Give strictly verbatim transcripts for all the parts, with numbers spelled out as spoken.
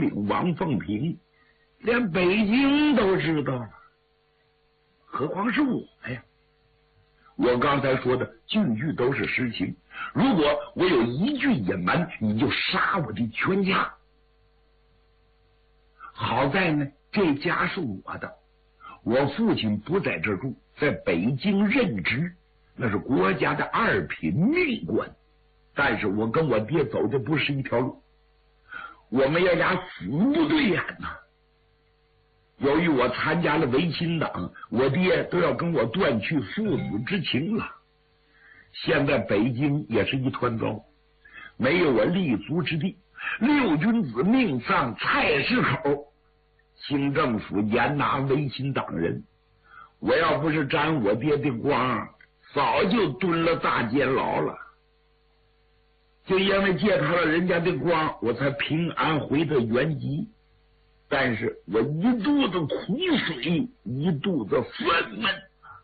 领王凤平，连北京都知道了，何况是我呀？我刚才说的句句都是实情，如果我有一句隐瞒，你就杀我的全家。好在呢，这家是我的，我父亲不在这住，在北京任职，那是国家的二品命官。但是我跟我爹走的不是一条路，我们要俩死不对眼呐。由于我参加了维新党，我爹都要跟我断去父子之情了。现在北京也是一团糟，没有我立足之地。六君子命丧菜市口，清政府严拿维新党人。我要不是沾我爹的光，早就蹲了大监牢了。就因为借他了人家的光，我才平安回到原籍。但是我一肚子苦水，一肚子愤懑，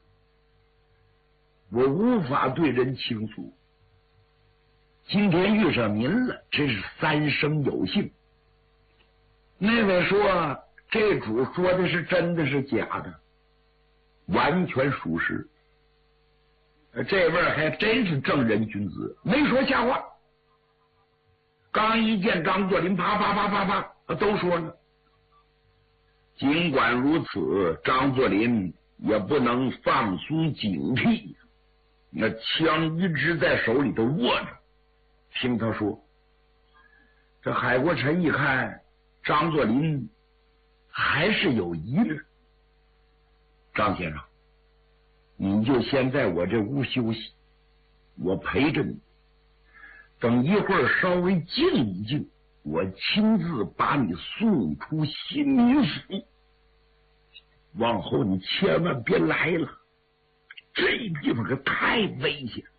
我无法对人倾诉。今天遇上您了，真是三生有幸。那位说这主说的是真的是假的？完全属实。这位还真是正人君子，没说瞎话。刚一见张作霖，啪啪啪啪啪都说了。尽管如此，张作霖也不能放松警惕，那枪一直在手里头握着。听他说，这海国臣一看张作霖还是有疑虑。张先生，你就先在我这屋休息，我陪着你。等一会儿稍微静一静，我亲自把你送出新民府。往后你千万别来了，这地方可太危险。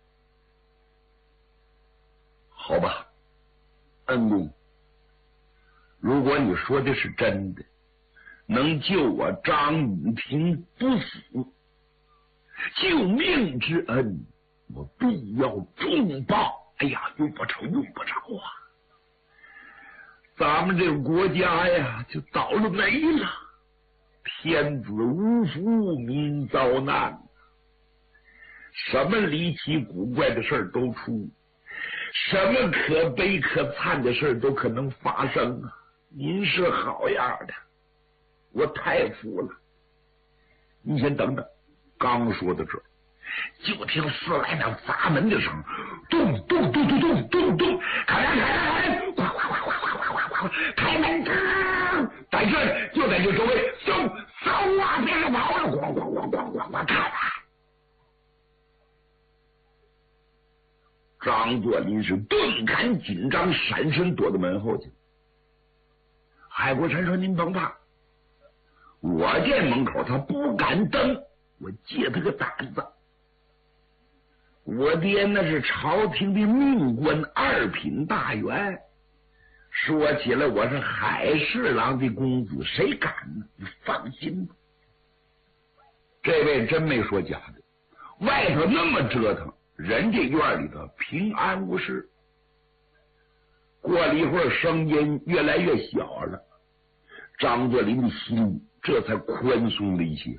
好吧，恩公，如果你说的是真的，能救我张雨婷不死，救命之恩我必要重报。哎呀，用不着用不着啊，咱们这个国家呀就倒了霉了，天子无福，民遭难，什么离奇古怪的事儿都出，什么可悲可惨的事儿都可能发生啊！您是好样的，我太服了。你先等等，刚说到这儿，就听四来那砸门的声，咚咚咚咚咚咚咚，开开开开，哗哗哗哗哗哗哗哗，开门！在这就在这周围，走走啊，别跑啊！咣咣咣咣咣咣，开门！张作霖是顿感紧张，闪身躲到门后去。海国臣说：“您甭怕，我这门口他不敢登，我借他个胆子。我爹那是朝廷的命官，二品大员。说起来，我是海侍郎的公子，谁敢呢？你放心吧。这位真没说假的，外头那么折腾，人家院里头平安无事。过了一会儿，声音越来越小了，张作霖的心这才宽松了一些。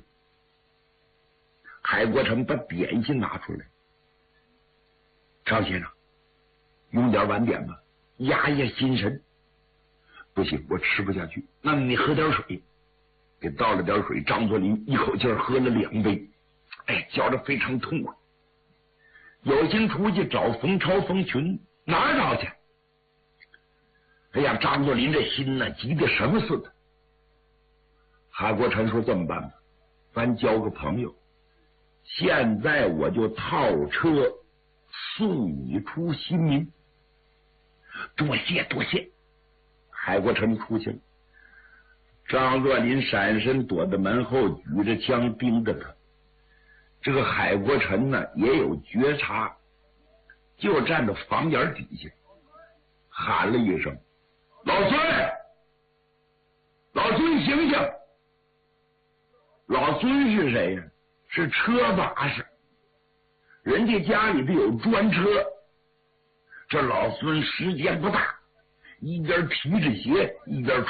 海国臣把点心拿出来，张先生，用点晚点吧，压压心神。不行，我吃不下去。那你喝点水。给倒了点水，张作霖一口气喝了两杯，哎，觉得非常痛快。有心出去找冯超、冯群，哪儿找去？哎呀，张作霖这心呢，急得什么似的。海国臣说：“这么办吧，咱交个朋友，现在我就套车送你出新民。”多谢多谢。海国臣出去了。张作霖闪身躲在门后，举着枪盯着他。这个海国臣呢也有觉察，就站在房檐底下，喊了一声：“老孙，老孙醒醒！”老孙是谁呀？是车把式，人家家里头有专车。这老孙时间不大，一边提着鞋一边